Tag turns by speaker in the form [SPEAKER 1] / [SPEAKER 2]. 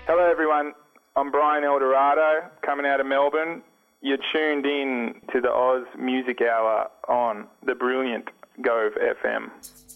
[SPEAKER 1] Hello, everyone. I'm Brian Eldorado, coming out of Melbourne. You're tuned in to the Oz Music Hour on the brilliant Gove FM.